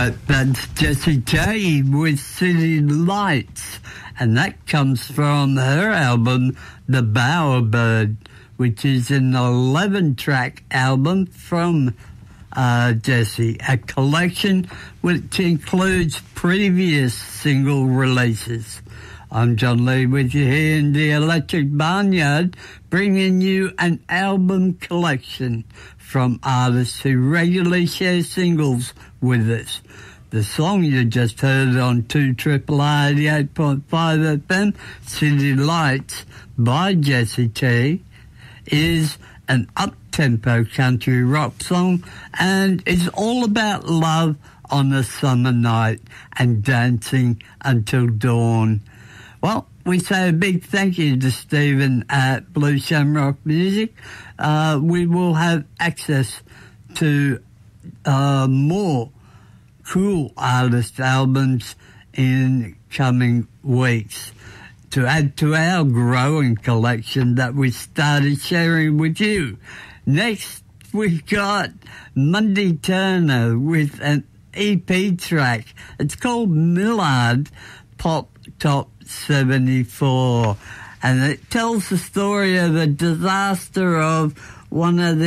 right, that's Jessie J with City Lights, and that comes from her album, The Bowerbird, which is an 11-track album from Jessie, a collection which includes previous single releases. I'm John Lee with you here in the Electric Barnyard, bringing you an album collection from artists who regularly share singles with us. The song you just heard on 2RRR 88.5 FM, City Lights by Jessie T, is an up-tempo country rock song, and it's all about love on a summer night and dancing until dawn. Well, we say a big thank you to Stephen at Blue Shamrock Music. We will have access to more cool artist albums in coming weeks to add to our growing collection that we started sharing with you. Next, we've got Mundy Turner with an EP track. It's called Millard Pop Top 74, and it tells the story of the disaster of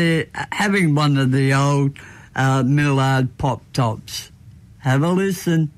having one of the old Millard Pop Tops. Have a listen.